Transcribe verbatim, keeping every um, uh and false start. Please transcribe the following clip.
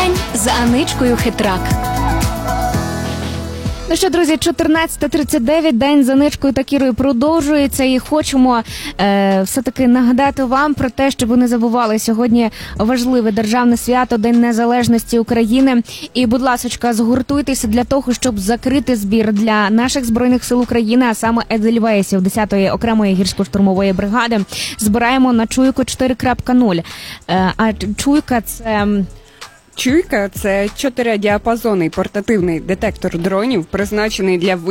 День з Аничкою Хитрак. Ну що, друзі, чотирнадцята тридцять дев'ять, день з Аничкою та Кірою продовжується, і хочемо е, все-таки нагадати вам про те, щоб ви не забували, сьогодні важливе державне свято, День Незалежності України. І, будь ласочка, згуртуйтеся для того, щоб закрити збір для наших Збройних сил України, а саме Едельвейсів десятої окремої гірсько-штурмової бригади. Збираємо на Чуйку чотири крапка нуль. Е, а Чуйка – це... Чуйка – це чотиридіапазонний портативний детектор дронів, призначений для